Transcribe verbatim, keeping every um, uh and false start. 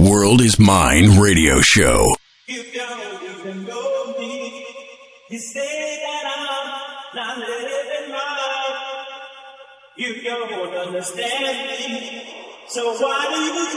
World is Mine radio show. You don't even know me. You say that I'm not living right. You don't understand me. So why do you